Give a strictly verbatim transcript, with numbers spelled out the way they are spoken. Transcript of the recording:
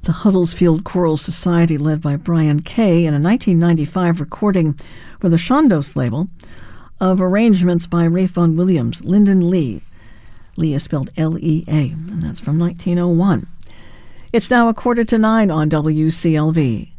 the Huddersfield Choral Society, led by Brian Kay, in a nineteen ninety-five recording for the Chandos label of arrangements by Ralph Vaughan Williams, Lyndon Lee. Lee is spelled L E A, and that's from nineteen oh one. It's now a quarter to nine on W C L V.